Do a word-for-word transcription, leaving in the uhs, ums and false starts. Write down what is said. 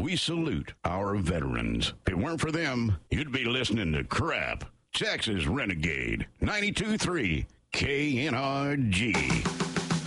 we salute our veterans. If it weren't for them, you'd be listening to crap. Texas Renegade, ninety-two point three K N R G.